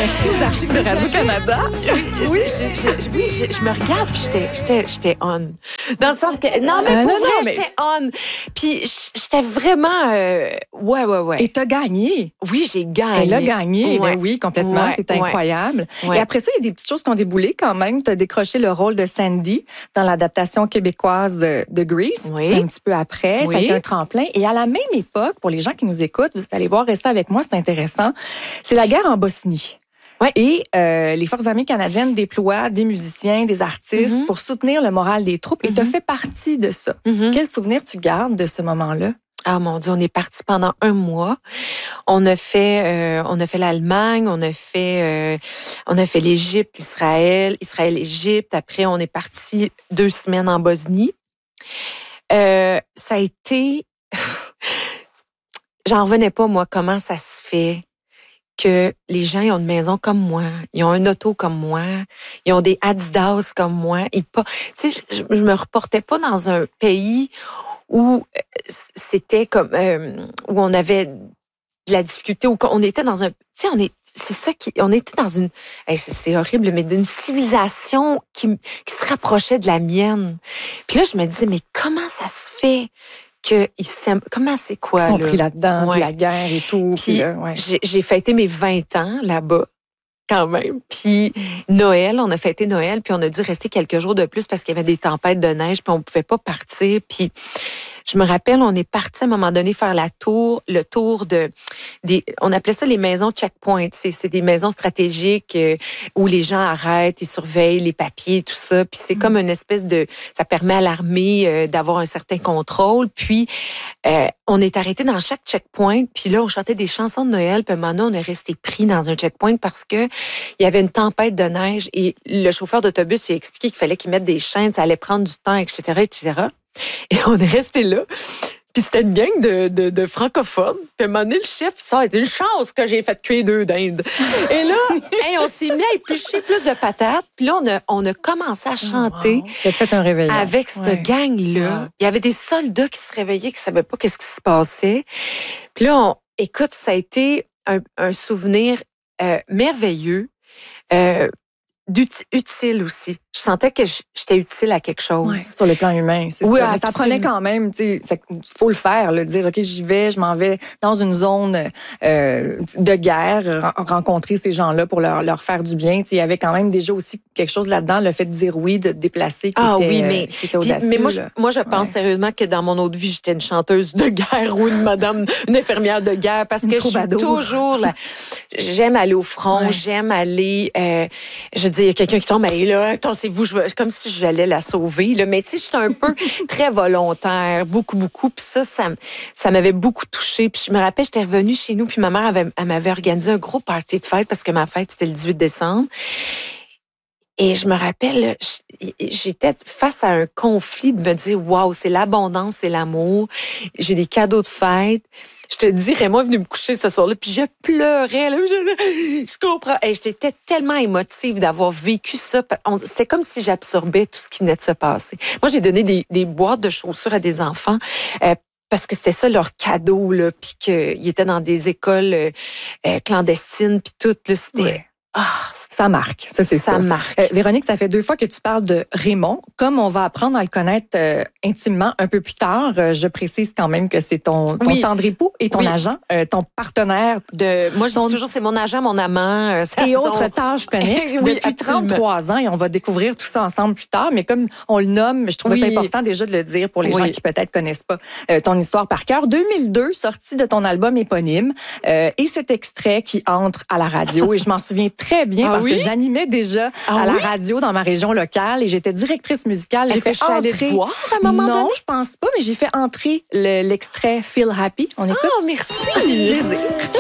Merci aux archives de Radio-Canada. Oui, je me regarde puis j'étais on. Dans le sens que... Non, mais pour vrai, j'étais on. Puis j'étais vraiment... Ouais. Et t'as gagné. Oui, j'ai gagné. Elle a gagné. Ouais. Ben oui, complètement. Ouais. T'es incroyable. Ouais. Et après ça, il y a des petites choses qui ont déboulé quand même. T'as décroché le rôle de Sandy dans l'adaptation québécoise de Grease. Oui. C'est un petit peu après. Oui. Ça a été un tremplin. Et à la même époque, pour les gens qui nous écoutent, vous allez voir, restez avec moi, c'est intéressant. C'est la guerre en Bosnie. Ouais. Et les Forces armées canadiennes déploient des musiciens, des artistes pour soutenir le moral des troupes. Et tu as fait partie de ça. Quel souvenir tu gardes de ce moment-là? Ah mon Dieu, on est parti pendant 1 mois. On a fait l'Allemagne, on a fait l'Égypte, Israël, Égypte. Après, on est parti 2 semaines en Bosnie. Ça a été, j'en revenais pas moi comment ça se fait que les gens ils ont une maison comme moi, ils ont un auto comme moi, ils ont des Adidas comme moi. Tu sais, je me reportais pas dans un pays où c'était comme où on avait de la difficulté, où on était dans un, tu sais, on était dans une, c'est horrible, mais d'une civilisation qui se rapprochait de la mienne. Puis là, je me disais, mais comment ça se fait qu'ils s'aiment, comment c'est quoi, Ils sont là? pris là-dedans, Ouais. puis la guerre et tout. Puis là, j'ai fêté mes 20 ans là-bas, quand même. Puis Noël, on a fêté Noël, puis on a dû rester quelques jours de plus parce qu'il y avait des tempêtes de neige, puis on pouvait pas partir. Puis je me rappelle, on est parti à un moment donné faire le tour on appelait ça les maisons checkpoint. C'est des maisons stratégiques où les gens arrêtent, ils surveillent les papiers, tout ça. Puis c'est comme une espèce ça permet à l'armée d'avoir un certain contrôle. Puis on est arrêté dans chaque checkpoint. Puis là, on chantait des chansons de Noël. Puis à un moment donné, on est resté pris dans un checkpoint parce que il y avait une tempête de neige et le chauffeur d'autobus il a expliqué qu'il fallait qu'il mette des chaînes, ça allait prendre du temps, etc., etc. Et on est resté là. Puis c'était une gang de francophones. Puis à un moment donné, le chef, ça a été une chance que j'ai fait cuire 2 dindes. Et là, on s'est mis à éplucher plus de patates. Puis là, on a commencé à chanter. T'as fait un réveillon. Avec cette gang-là. Ouais. Il y avait des soldats qui se réveillaient, qui savaient pas qu'est-ce qui se passait. Puis là, écoute, ça a été un souvenir merveilleux. Utile aussi. Je sentais que j'étais utile à quelque chose. Ouais, sur le plan humain, c'est Oui, ça. Mais ça prenait quand même, tu sais, faut le faire, le dire, OK, je m'en vais dans une zone de guerre, rencontrer ces gens-là pour leur faire du bien. Tu sais, il y avait quand même déjà aussi quelque chose là-dedans, le fait de dire oui, de te déplacer, qui était audacieux. Mais moi, je pense sérieusement que dans mon autre vie, j'étais une chanteuse de guerre ou une infirmière de guerre parce que je suis toujours là. J'aime aller au front, j'aime aller, je dis, il y a quelqu'un qui tombe, mais là, attendez-vous, comme si j'allais la sauver, là. Mais tu sais, j'étais un peu très volontaire, beaucoup. Puis ça m'avait beaucoup touchée. Puis je me rappelle, j'étais revenue chez nous, puis ma mère elle m'avait organisé un gros party de fête parce que ma fête, c'était le 18 décembre. Et je me rappelle, j'étais face à un conflit de me dire, waouh, c'est l'abondance, c'est l'amour. J'ai des cadeaux de fête. Je te dis, Raymond est venu me coucher ce soir-là, puis je pleurais. Là, je comprends. Et j'étais tellement émotive d'avoir vécu ça. C'est comme si j'absorbais tout ce qui venait de se passer. Moi, j'ai donné des boîtes de chaussures à des enfants. Parce que c'était ça leur cadeau, là, puis qu'ils étaient dans des écoles clandestines, puis tout, là, c'était... Ouais. Ça marque, ça c'est sûr. Ça marque. Véronique, ça fait 2 fois que tu parles de Raymond. Comme on va apprendre à le connaître intimement un peu plus tard, je précise quand même que c'est ton tendre époux et ton agent, ton partenaire. Moi, je dis toujours, c'est mon agent, mon amant. Et autres tâches connexes depuis absolument. 33 ans et on va découvrir tout ça ensemble plus tard. Mais comme on le nomme, je trouvais ça important déjà de le dire pour les gens qui peut-être connaissent pas ton histoire par cœur. 2002, sortie de ton album éponyme et cet extrait qui entre à la radio. Et je m'en souviens très bien parce que j'animais déjà à la radio dans ma région locale et j'étais directrice musicale. Est-ce que je suis allée te voir à un moment donné? Non, je pense pas, mais j'ai fait entrer l'extrait Feel Happy. On écoute? Ah, merci!